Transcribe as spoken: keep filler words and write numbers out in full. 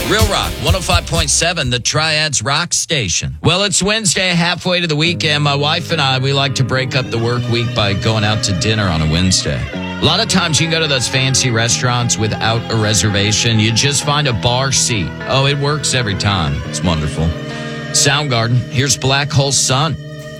Real Rock, one oh five point seven, the Triads Rock Station. Well, it's Wednesday, halfway to the weekend. My wife and I, we like to break up the work week by going out to dinner on a Wednesday. A lot of times you can go to those fancy restaurants without a reservation. You just find a bar seat. Oh, it works every time. It's wonderful. Soundgarden, here's Black Hole Sun.